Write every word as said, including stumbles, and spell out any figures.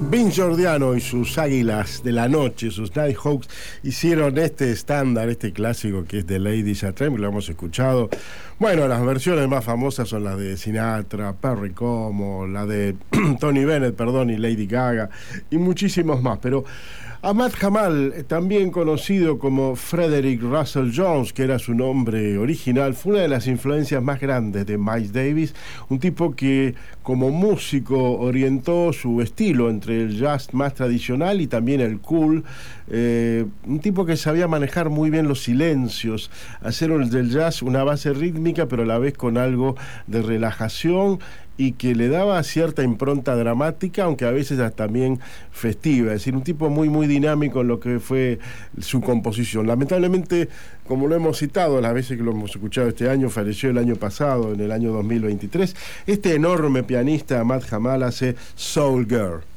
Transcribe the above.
Vince Giordiano y sus Águilas de la Noche, sus Nighthawks, hicieron este estándar, este clásico que es de Lady Satrem, que lo hemos escuchado. Bueno, las versiones más famosas son las de Sinatra, Perry Como, la de Tony Bennett, perdón, y Lady Gaga, y muchísimos más. Pero Ahmad Jamal, también conocido como Frederick Russell Jones, que era su nombre original, fue una de las influencias más grandes de Miles Davis, un tipo que como músico orientó su estilo entre el jazz más tradicional y también el cool, eh, un tipo que sabía manejar muy bien los silencios, hacer del jazz una base rítmica pero a la vez con algo de relajación y que le daba cierta impronta dramática, aunque a veces también festiva, es decir, un tipo muy muy dinámico en lo que fue su composición. Lamentablemente, como lo hemos citado las veces que lo hemos escuchado este año, falleció el año pasado, en el año dos mil veintitrés, este enorme pianista Ahmad Jamal hace Soul Girl.